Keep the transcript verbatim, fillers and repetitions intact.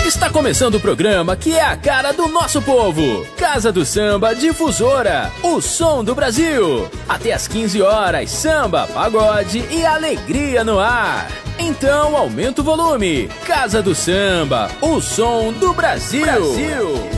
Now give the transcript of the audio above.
Está começando o programa que é a cara do nosso povo. Casa do Samba Difusora, o som do Brasil. Até às quinze horas, samba, pagode e alegria no ar. Então aumenta o volume. Casa do Samba, o som do Brasil. Brasil.